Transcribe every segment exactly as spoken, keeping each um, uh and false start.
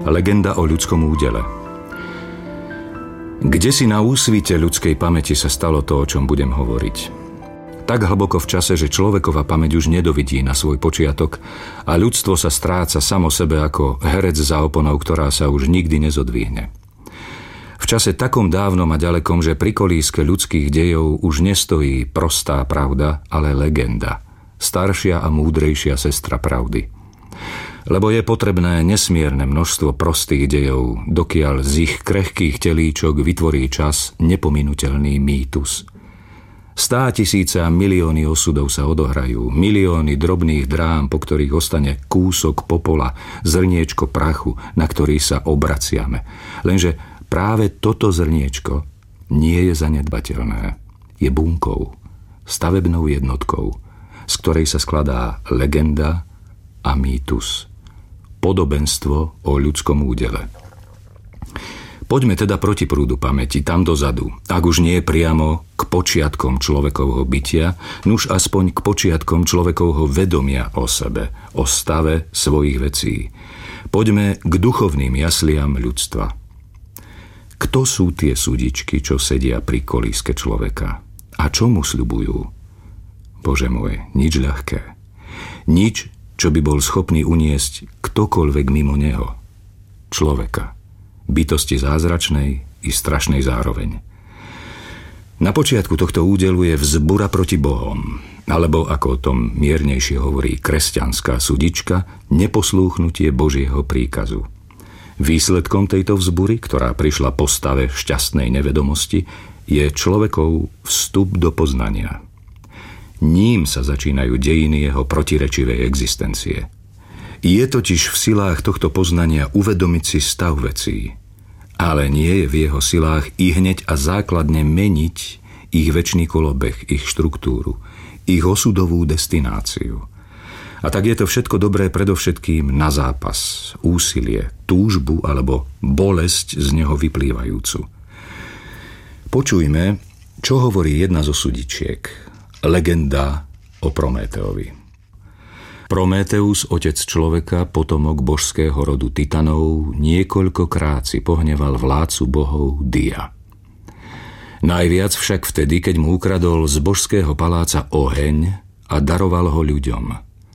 Legenda o ľudskom údele. Kdesi na úsvite ľudskej pamäti sa stalo to, o čom budem hovoriť. Tak hlboko v čase, že človekova pamäť už nedovidí na svoj počiatok a ľudstvo sa stráca samo sebe ako herec za oponou, ktorá sa už nikdy nezodvihne. V čase takom dávnom a ďalekom, že pri kolíske ľudských dejov už nestojí prostá pravda, ale legenda, staršia a múdrejšia sestra pravdy. Lebo je potrebné nesmierne množstvo prostých dejov, dokiaľ z ich krehkých telíčok vytvorí čas nepominuteľný mýtus. Stá tisíce a milióny osudov sa odohrajú, milióny drobných drám, po ktorých ostane kúsok popola, zrniečko prachu, na ktorý sa obraciame. Lenže práve toto zrniečko nie je zanedbateľné. Je bunkou, stavebnou jednotkou, z ktorej sa skladá legenda a mýtus. Podobenstvo o ľudskom údele. Poďme teda proti prúdu pamäti, tam dozadu, ak už nie priamo k počiatkom človekovho bytia, nuž aspoň k počiatkom človekovho vedomia o sebe, o stave svojich vecí. Poďme k duchovným jasliam ľudstva. Kto sú tie súdičky, čo sedia pri kolíske človeka? A čo mu sľubujú? Bože môj, nič ľahké. Nič, čo by bol schopný uniesť ktokoľvek mimo neho. Človeka. Bytosti zázračnej i strašnej zároveň. Na počiatku tohto údelu je vzbura proti Bohom, alebo ako o tom miernejšie hovorí kresťanská súdička, neposlúchnutie Božieho príkazu. Výsledkom tejto vzbury, ktorá prišla po stave šťastnej nevedomosti, je človekov vstup do poznania. Ním sa začínajú dejiny jeho protirečivej existencie. Je totiž v silách tohto poznania uvedomiť si stav vecí, ale nie je v jeho silách i hneď a základne meniť ich večný kolobeh, ich štruktúru, ich osudovú destináciu. A tak je to všetko dobré predovšetkým na zápas, úsilie, túžbu alebo bolesť z neho vyplývajúcu. Počujme, čo hovorí jedna zo súdičiek. Legenda o Prométeovi. Prométeus, otec človeka, potomok božského rodu Titanov, niekoľkokrát si pohneval vládcu bohov Dia. Najviac však vtedy, keď mu ukradol z božského paláca oheň a daroval ho ľuďom.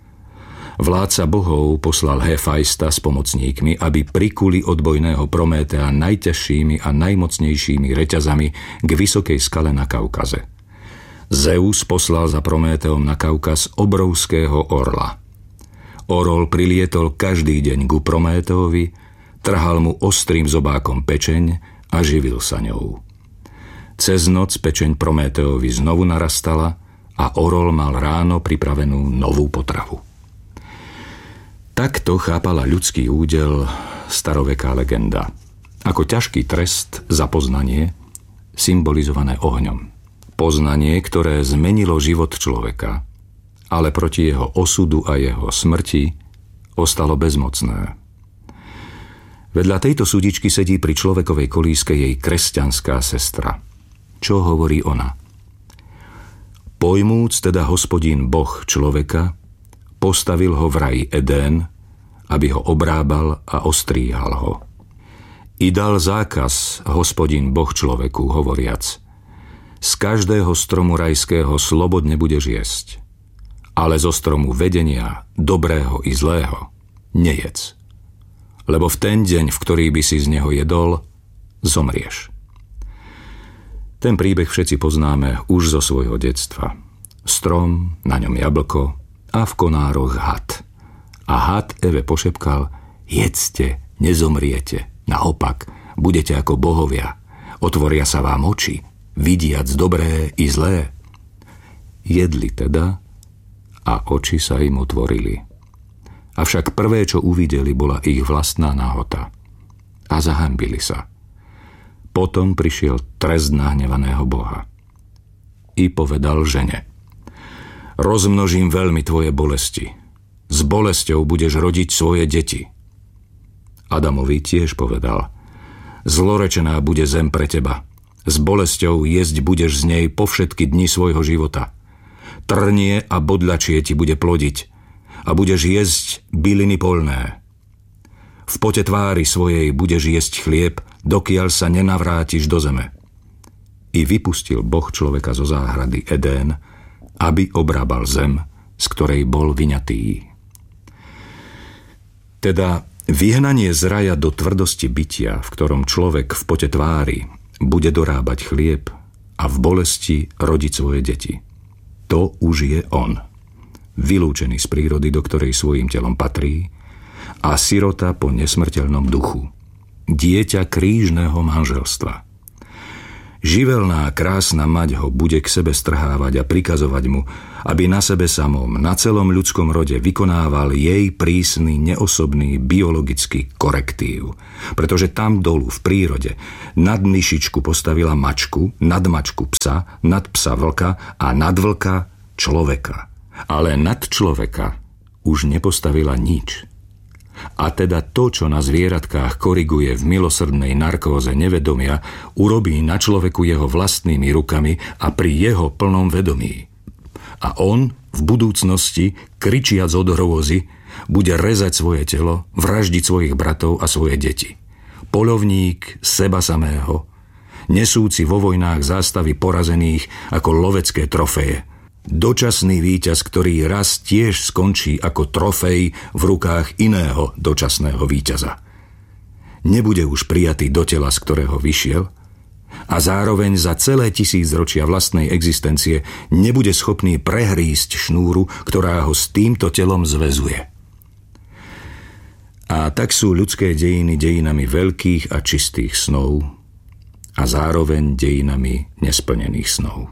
Vládca bohov poslal Hefajsta s pomocníkmi, aby prikuli odbojného Prométea najťažšími a najmocnejšími reťazami k vysokej skale na Kaukaze. Zeus poslal za Prométeom na Kaukaz obrovského orla. Orol prilietol každý deň ku Prométeovi, trhal mu ostrým zobákom pečeň a živil sa ňou. Cez noc pečeň Prométeovi znovu narastala a orol mal ráno pripravenú novú potravu. Takto chápala ľudský údel staroveká legenda. Ako ťažký trest za poznanie, symbolizované ohňom. Poznanie, ktoré zmenilo život človeka, ale proti jeho osudu a jeho smrti ostalo bezmocné. Vedľa tejto súdičky sedí pri človekovej kolíske jej kresťanská sestra. Čo hovorí ona? Pojmúc teda Hospodín Boh človeka, postavil ho v raji Edén, aby ho obrábal a ostríhal ho. I dal zákaz Hospodín Boh človeku, hovoriac: z každého stromu rajského slobodne budeš jesť, ale zo stromu vedenia, dobrého i zlého, nejedz. Lebo v ten deň, v ktorý by si z neho jedol, zomrieš. Ten príbeh všetci poznáme už zo svojho detstva. Strom, na ňom jablko a v konároch had. A had Eve pošepkal: jedzte, nezomriete, naopak, budete ako bohovia, otvoria sa vám oči, vidiac dobré i zlé. Jedli teda a oči sa im otvorili. Avšak prvé, čo uvideli, bola ich vlastná nahota. A zahambili sa. Potom prišiel trest nahnevaného Boha. I povedal žene: rozmnožím veľmi tvoje bolesti. S bolesťou budeš rodiť svoje deti. Adamovi tiež povedal: zlorečená bude zem pre teba. S bolesťou jesť budeš z nej po všetky dni svojho života. Trnie a bodľačie ti bude plodiť a budeš jesť byliny poľné. v pote tvári svojej budeš jesť chlieb, dokiaľ sa nenavrátiš do zeme. I vypustil Boh človeka zo záhrady Edén, aby obrábal zem, z ktorej bol vyňatý. Teda vyhnanie z raja do tvrdosti bytia, v ktorom človek v pote tvári bude dorábať chlieb a v bolesti rodiť svoje deti. To už je on, vylúčený z prírody, do ktorej svojím telom patrí, a sirota po nesmrteľnom duchu, dieťa krížneho manželstva. Živelná, krásna mať ho bude k sebe strhávať a prikazovať mu, aby na sebe samom, na celom ľudskom rode vykonával jej prísny, neosobný, biologický korektív. Pretože tam dolu v prírode nad myšičku postavila mačku, nad mačku psa, nad psa vlka a nad vlka človeka. Ale nad človeka už nepostavila nič. A teda to, čo na zvieratkách koriguje v milosrdnej narkóze nevedomia, urobí na človeku jeho vlastnými rukami a pri jeho plnom vedomí. A on v budúcnosti, kričiac od hrôzy, bude rezať svoje telo, vraždiť svojich bratov a svoje deti. Poľovník seba samého, nesúci vo vojnách zástavy porazených ako lovecké trofeje. Dočasný víťaz, ktorý raz tiež skončí ako trofej v rukách iného dočasného víťaza. Nebude už prijatý do tela, z ktorého vyšiel, a zároveň za celé tisícročia vlastnej existencie nebude schopný prehrísť šnúru, ktorá ho s týmto telom zväzuje. A tak sú ľudské dejiny dejinami veľkých a čistých snov a zároveň dejinami nesplnených snov.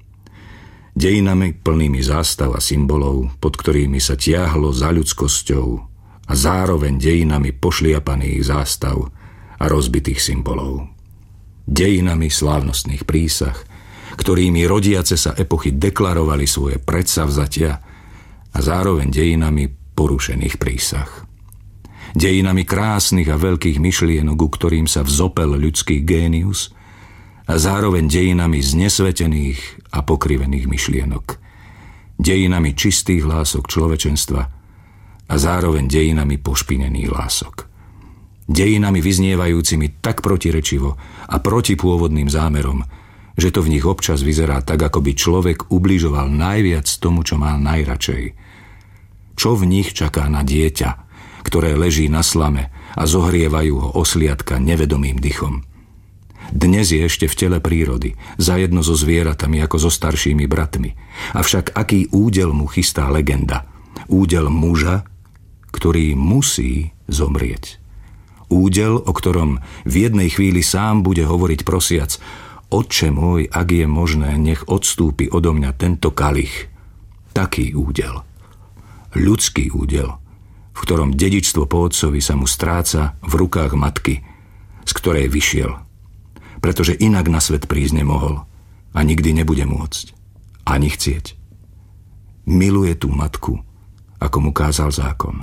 Dejinami plnými zástav a symbolov, pod ktorými sa tiahlo za ľudskosťou, a zároveň dejinami pošliapaných zástav a rozbitých symbolov. Dejinami slávnostných prísah, ktorými rodiace sa epochy deklarovali svoje predsavzatia, a zároveň dejinami porušených prísah. Dejinami krásnych a veľkých myšlienok, ku ktorým sa vzopel ľudský génius, a zároveň dejinami znesvetených a pokrivených myšlienok. Dejinami čistých hlások človečenstva a zároveň dejinami pošpinených hlások. Dejinami vyznievajúcimi tak protirečivo a proti pôvodným zámerom, že to v nich občas vyzerá tak, ako by človek ubližoval najviac tomu, čo má najradšej. Čo v nich čaká na dieťa, ktoré leží na slame a zohrievajú ho osliadka nevedomým dychom. Dnes je ešte v tele prírody, zajedno so zvieratami ako so staršími bratmi. Avšak aký údel mu chystá legenda? Údel muža, ktorý musí zomrieť. Údel, o ktorom v jednej chvíli sám bude hovoriť prosiac: Otče môj, ak je možné, nech odstúpi odo mňa tento kalich. Taký údel. Ľudský údel, v ktorom dedičstvo po otcovi sa mu stráca v rukách matky, z ktorej vyšiel. Pretože inak na svet prísť nemohol a nikdy nebude môcť, ani chcieť. Miluje tú matku, ako mu kázal zákon.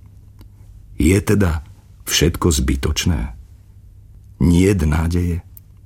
Je teda všetko zbytočné? Niet nádeje?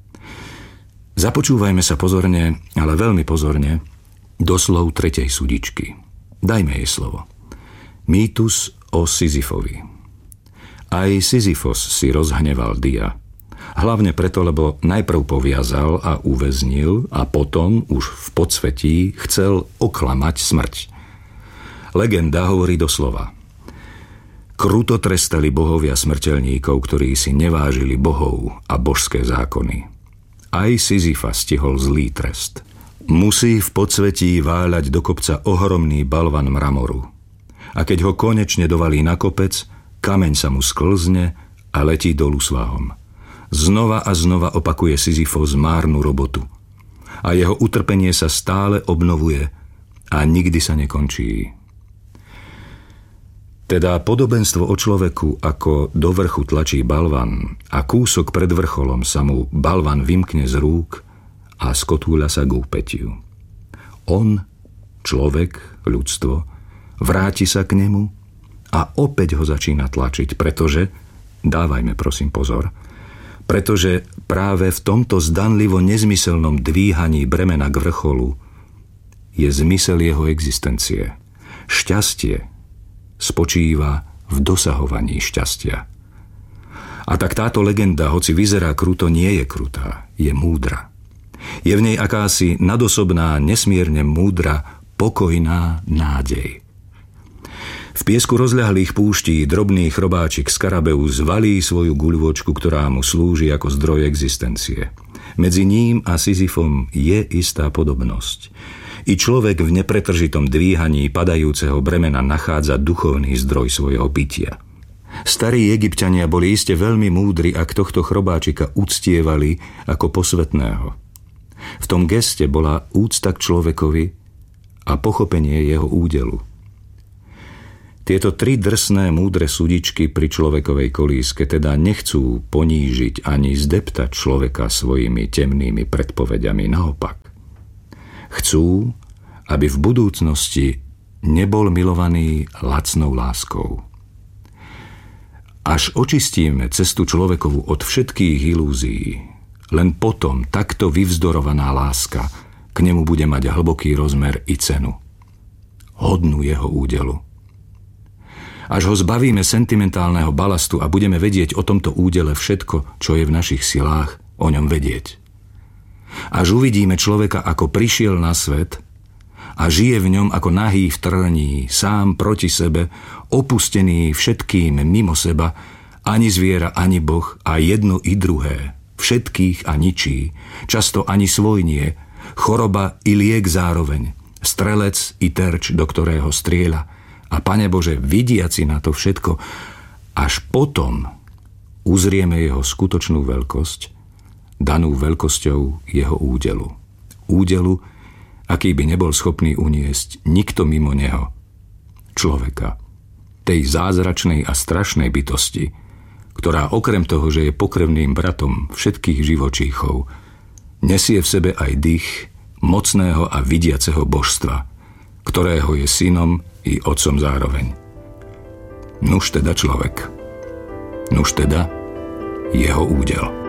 Započúvajme sa pozorne, ale veľmi pozorne, do slov tretej sudičky. Dajme jej slovo. Mýtus o Sisyfovi. Aj Sisyfos si rozhneval Dia. Hlavne preto, lebo najprv poviazal a uväznil a potom už v podsvetí chcel oklamať smrť. Legenda hovorí doslova: Kruto trestali bohovia smrteľníkov, ktorí si nevážili bohov a božské zákony. Aj Sisyfa stihol zlý trest. Musí v podsvetí váľať do kopca ohromný balvan mramoru. A keď ho konečne dovalí na kopec, kameň sa mu sklzne a letí dolu svahom. Znova a znova opakuje Sisyfos márnu robotu. A jeho utrpenie sa stále obnovuje a nikdy sa nekončí. Teda podobenstvo o človeku, ako do vrchu tlačí balvan a kúsok pred vrcholom sa mu balvan vymkne z rúk a skotúľa sa k úpätiu. On, človek, ľudstvo, vráti sa k nemu a opäť ho začína tlačiť, pretože, dávajme prosím pozor, pretože práve v tomto zdanlivo nezmyselnom dvíhaní bremena k vrcholu je zmysel jeho existencie. Šťastie spočíva v dosahovaní šťastia. A tak táto legenda, hoci vyzerá kruto, nie je krutá, je múdra. Je v nej akási nadosobná, nesmierne múdra, pokojná nádej. V piesku rozľahlých púští drobný chrobáčik Skarabeus valí svoju guľvočku, ktorá mu slúži ako zdroj existencie. Medzi ním a Sisyfom je istá podobnosť. I človek v nepretržitom dvíhaní padajúceho bremena nachádza duchovný zdroj svojho bytia. Starí Egypťania boli iste veľmi múdri, ak tohto chrobáčika uctievali ako posvetného. V tom geste bola úcta k človekovi a pochopenie jeho údelu. Tieto tri drsné múdre sudičky pri človekovej kolíske teda nechcú ponížiť ani zdeptať človeka svojimi temnými predpovediami. Naopak, chcú, aby v budúcnosti nebol milovaný lacnou láskou. Až očistíme cestu človekovu od všetkých ilúzií, len potom takto vyvzdorovaná láska k nemu bude mať hlboký rozmer i cenu, hodnú jeho údelu. Až ho zbavíme sentimentálneho balastu a budeme vedieť o tomto údele všetko, čo je v našich silách o ňom vedieť. Až uvidíme človeka, ako prišiel na svet a žije v ňom ako nahý v trní, sám proti sebe, opustený všetkým mimo seba, ani zviera, ani Boh a jedno i druhé, všetkých a ničí, často ani svoj nie, choroba i liek zároveň, strelec i terč, do ktorého strieľa. A Pane Bože, vidiaci na to všetko, až potom uzrieme jeho skutočnú veľkosť, danú veľkosťou jeho údelu. Údelu, aký by nebol schopný uniesť nikto mimo neho, človeka, tej zázračnej a strašnej bytosti, ktorá okrem toho, že je pokrevným bratom všetkých živočíchov, nesie v sebe aj dých mocného a vidiaceho božstva, ktorého je synom i otcom zároveň. Nuž teda človek, nuž teda jeho údel.